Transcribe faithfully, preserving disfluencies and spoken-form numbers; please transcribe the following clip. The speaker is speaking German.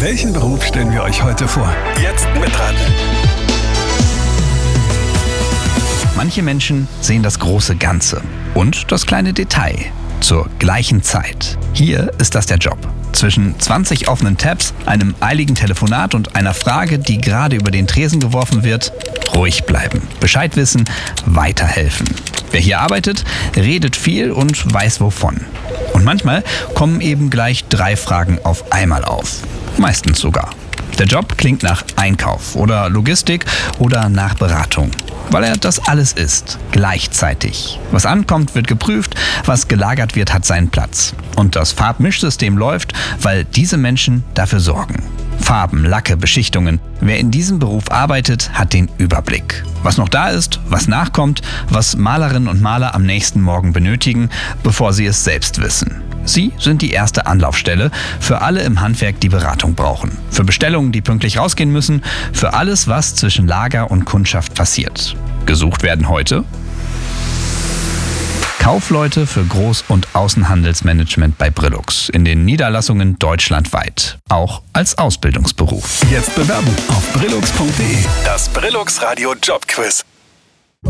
Welchen Beruf stellen wir euch heute vor? Jetzt mitraten. Manche Menschen sehen das große Ganze und das kleine Detail zur gleichen Zeit. Hier ist das der Job. Zwischen zwanzig offenen Tabs, einem eiligen Telefonat und einer Frage, die gerade über den Tresen geworfen wird, ruhig bleiben, Bescheid wissen, weiterhelfen. Wer hier arbeitet, redet viel und weiß wovon. Und manchmal kommen eben gleich drei Fragen auf einmal auf. Meistens sogar. Der Job klingt nach Einkauf oder Logistik oder nach Beratung, weil er das alles ist, gleichzeitig. Was ankommt, wird geprüft, was gelagert wird, hat seinen Platz. Und das Farbmischsystem läuft, weil diese Menschen dafür sorgen. Farben, Lacke, Beschichtungen. Wer in diesem Beruf arbeitet, hat den Überblick. Was noch da ist, was nachkommt, was Malerinnen und Maler am nächsten Morgen benötigen, bevor sie es selbst wissen. Sie sind die erste Anlaufstelle für alle im Handwerk, die Beratung brauchen. Für Bestellungen, die pünktlich rausgehen müssen, für alles, was zwischen Lager und Kundschaft passiert. Gesucht werden heute Kaufleute für Groß- und Außenhandelsmanagement bei Brillux in den Niederlassungen deutschlandweit, auch als Ausbildungsberuf. Jetzt bewerben auf brillux punkt de. Das Brillux Radio Jobquiz.